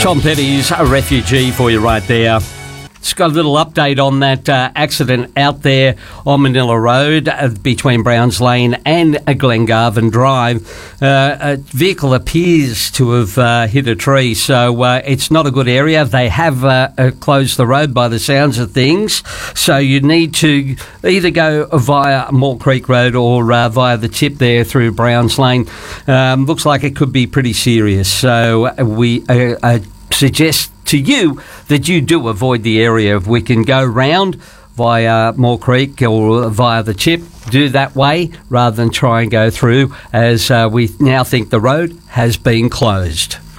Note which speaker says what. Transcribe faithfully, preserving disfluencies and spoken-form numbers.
Speaker 1: Tom Petty's A Refugee for you right there. Just got a little update on that uh, accident out there on Manila Road uh, between Browns Lane and uh, Glengarvan Drive. Uh, a vehicle appears to have uh, hit a tree, so uh, it's not a good area. They have uh, uh, closed the road by the sounds of things, so you need to either go via Moore Creek Road or uh, via the tip there through Browns Lane. Um, looks like it could be pretty serious, so we uh, uh, suggest to you that you do avoid the area. If we can go round via Moore Creek or via the chip, do that way rather than try and go through, as uh, we now think the road has been closed.